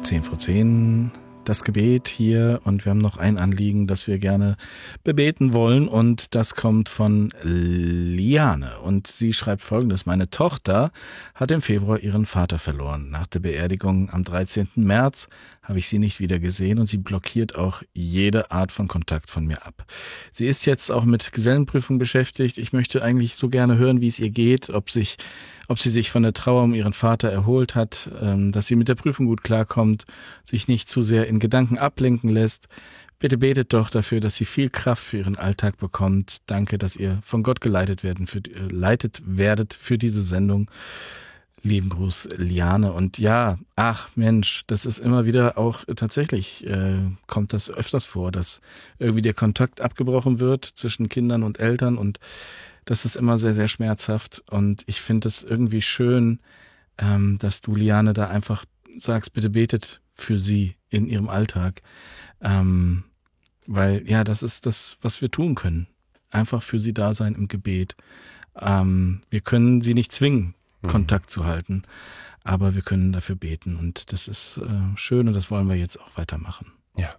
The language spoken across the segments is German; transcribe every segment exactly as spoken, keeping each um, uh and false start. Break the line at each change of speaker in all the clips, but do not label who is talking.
zehn vor zehn das Gebet hier und wir haben noch ein Anliegen, das wir gerne bebeten wollen und das kommt von Liane und sie schreibt Folgendes: Meine Tochter hat im Februar ihren Vater verloren. Nach der Beerdigung am dreizehnten März habe ich sie nicht wieder gesehen und sie blockiert auch jede Art von Kontakt von mir ab. Sie ist jetzt auch mit Gesellenprüfung beschäftigt. Ich möchte eigentlich so gerne hören, wie es ihr geht, ob sich ob sie sich von der Trauer um ihren Vater erholt hat, dass sie mit der Prüfung gut klarkommt, sich nicht zu sehr in Gedanken ablenken lässt. Bitte betet doch dafür, dass sie viel Kraft für ihren Alltag bekommt. Danke, dass ihr von Gott geleitet werden für, äh, leitet werdet für diese Sendung. Lieben Gruß, Liane. Und ja, ach Mensch, das ist immer wieder auch tatsächlich, äh, kommt das öfters vor, dass irgendwie der Kontakt abgebrochen wird zwischen Kindern und Eltern und das ist immer sehr, sehr schmerzhaft und ich finde es irgendwie schön, ähm, dass du, Liane, da einfach sagst, bitte betet für sie in ihrem Alltag, ähm, weil ja, das ist das, was wir tun können. Einfach für sie da sein im Gebet. Ähm, wir können sie nicht zwingen, mhm. Kontakt zu halten, aber wir können dafür beten und das ist äh, schön und das wollen wir jetzt auch weitermachen.
Ja.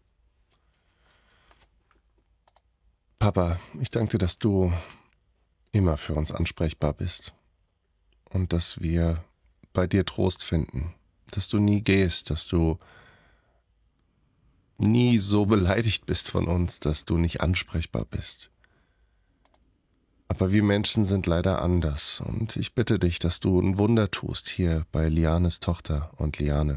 Papa, ich danke dir, dass du immer für uns ansprechbar bist und dass wir bei dir Trost finden, dass du nie gehst, dass du nie so beleidigt bist von uns, dass du nicht ansprechbar bist. Aber wir Menschen sind leider anders und ich bitte dich, dass du ein Wunder tust hier bei Lianes Tochter und Liane.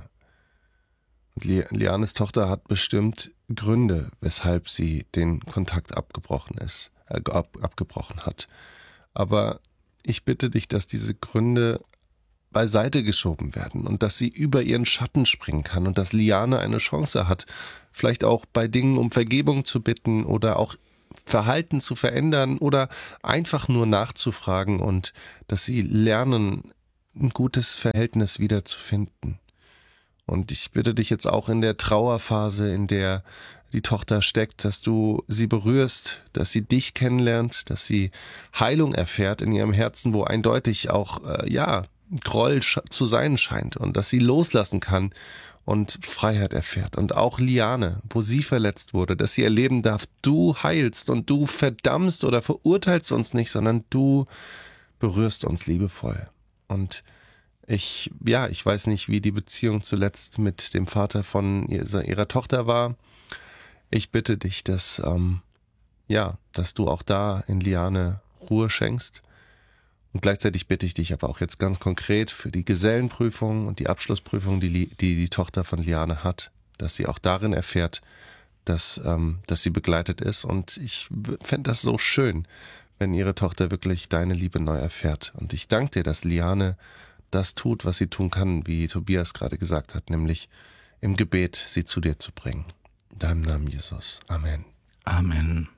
Und Lianes Tochter hat bestimmt Gründe, weshalb sie den Kontakt abgebrochen ist, äh, ab, abgebrochen hat. Aber ich bitte dich, dass diese Gründe beiseite geschoben werden und dass sie über ihren Schatten springen kann und dass Liane eine Chance hat, vielleicht auch bei Dingen um Vergebung zu bitten oder auch Verhalten zu verändern oder einfach nur nachzufragen und dass sie lernen, ein gutes Verhältnis wiederzufinden. Und ich bitte dich jetzt auch in der Trauerphase, in der die Tochter steckt, dass du sie berührst, dass sie dich kennenlernt, dass sie Heilung erfährt in ihrem Herzen, wo eindeutig auch, äh, ja, Groll zu sein scheint und dass sie loslassen kann und Freiheit erfährt. Und auch Liane, wo sie verletzt wurde, dass sie erleben darf, du heilst und du verdammst oder verurteilst uns nicht, sondern du berührst uns liebevoll. Und ich, ja, ich weiß nicht, wie die Beziehung zuletzt mit dem Vater von ihrer, ihrer Tochter war. Ich bitte dich, dass, ähm, ja, dass du auch da in Liane Ruhe schenkst. Und gleichzeitig bitte ich dich aber auch jetzt ganz konkret für die Gesellenprüfung und die Abschlussprüfung, die die, die Tochter von Liane hat, dass sie auch darin erfährt, dass, ähm, dass sie begleitet ist. Und ich fände das so schön, wenn ihre Tochter wirklich deine Liebe neu erfährt. Und ich danke dir, dass Liane das tut, was sie tun kann, wie Tobias gerade gesagt hat, nämlich im Gebet sie zu dir zu bringen. In deinem Namen, Jesus. Amen.
Amen.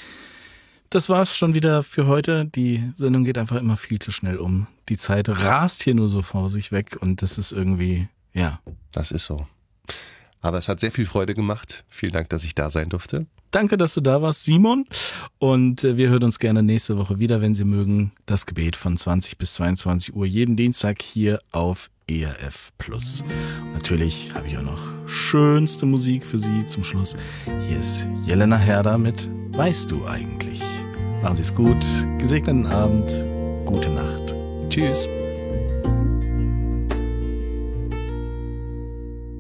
Das war's schon wieder für heute. Die Sendung geht einfach immer viel zu schnell um. Die Zeit rast hier nur so vor sich weg und das ist irgendwie, ja.
Das ist so. Aber es hat sehr viel Freude gemacht. Vielen Dank, dass ich da sein durfte.
Danke, dass du da warst, Simon. Und wir hören uns gerne nächste Woche wieder, wenn Sie mögen. Das Gebet von zwanzig bis zweiundzwanzig Uhr jeden Dienstag hier auf E R F Plus. Und natürlich habe ich auch noch schönste Musik für Sie zum Schluss. Hier ist Jelena Herder mit Weißt du eigentlich? Machen Sie es gut, gesegneten Abend, gute Nacht. Tschüss.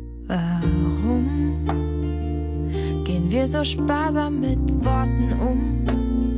Warum gehen wir so sparsam mit Worten um?